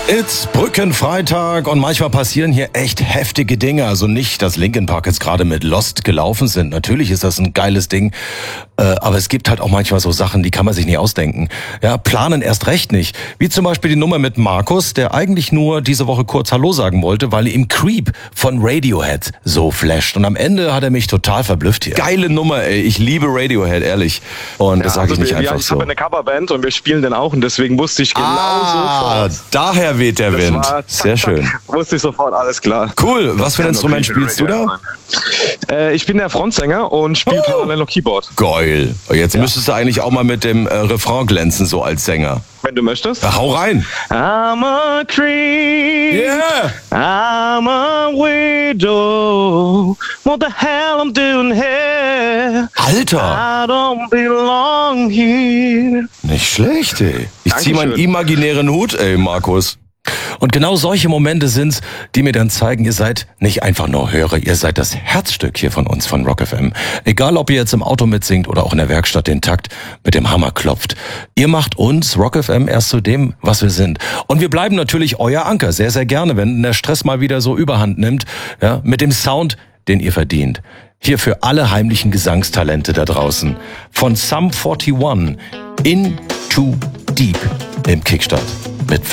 It's Brückenfreitag und manchmal passieren hier echt heftige Dinge. Also nicht, dass Linkin Park jetzt gerade mit Lost gelaufen sind. Natürlich ist das ein geiles Ding. Aber es gibt halt auch manchmal so Sachen, die kann man sich nicht ausdenken. Ja, planen erst recht nicht. Wie zum Beispiel die Nummer mit Markus, der eigentlich nur diese Woche kurz Hallo sagen wollte, weil ihm Creep von Radiohead so flasht. Und am Ende hat er mich total verblüfft hier. Geile Nummer, ey. Ich liebe Radiohead, ehrlich. Und das sage ich nicht einfach so. Ich habe eine Coverband und wir spielen den auch und deswegen wusste ich genau sofort. Daher weht der Wind. Sehr schön. Wusste ich sofort, alles klar. Cool. Was für ein Instrument spielst du da? Ich bin der Frontsänger und spiele parallel noch Keyboard. Geil. Jetzt müsstest du eigentlich auch mal mit dem Refrain glänzen, so als Sänger. Wenn du möchtest. Hau rein. I'm a creep. Yeah. I'm a widow. What the hell I'm doing here? Alter. I don't belong here. Nicht schlecht, ey. Ich zieh meinen imaginären Hut, ey, Markus. Und genau solche Momente sind's, die mir dann zeigen, ihr seid nicht einfach nur Hörer, ihr seid das Herzstück hier von uns, von Rock FM. Egal, ob ihr jetzt im Auto mitsingt oder auch in der Werkstatt den Takt mit dem Hammer klopft. Ihr macht uns, Rock FM, erst zu dem, was wir sind. Und wir bleiben natürlich euer Anker, sehr, sehr gerne, wenn der Stress mal wieder so überhand nimmt, ja, mit dem Sound, den ihr verdient. Hier für alle heimlichen Gesangstalente da draußen. Von Sum 41 Into Deep im Kickstart mit